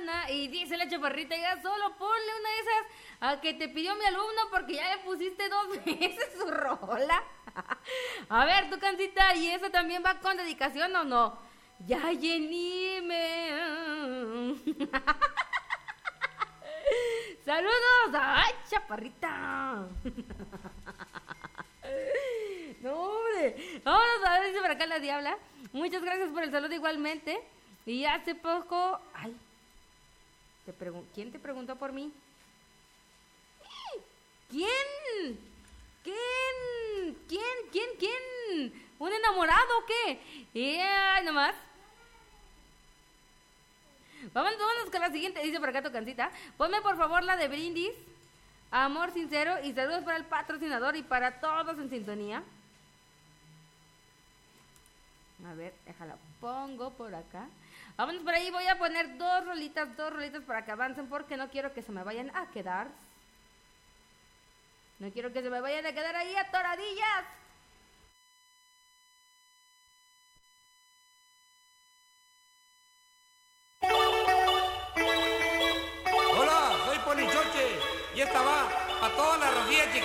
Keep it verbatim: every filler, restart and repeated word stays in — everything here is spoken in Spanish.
mañana. Y dice la chaparrita, ya solo ponle una de esas a que te pidió mi alumno porque ya le pusiste dos veces su rola. A ver, tu cancita, ¿y eso también va con dedicación o no? Ya, Jenny, me... ¡Saludos! ¡Ay, chaparrita! No, hombre. Vamos a ver, dice por acá la diabla. Muchas gracias por el saludo igualmente. Y hace poco... Ay, te pregun- ¿quién te preguntó por mí? ¿Quién? ¿Quién? ¿Quién? ¿Quién? ¿Quién? ¿Un enamorado o qué? Y ay, nomás. Vámonos, vámonos con la siguiente. Dice por acá tu cancita. Ponme por favor la de Brindis. Amor sincero y saludos para el patrocinador y para todos en sintonía. A ver, déjala, pongo por acá. Vámonos por ahí, voy a poner dos rolitas, dos rolitas para que avancen porque no quiero que se me vayan a quedar. No quiero que se me vayan a quedar ahí atoradillas. Hola, soy Ponichoche y esta va a todas las rocías chiquitas.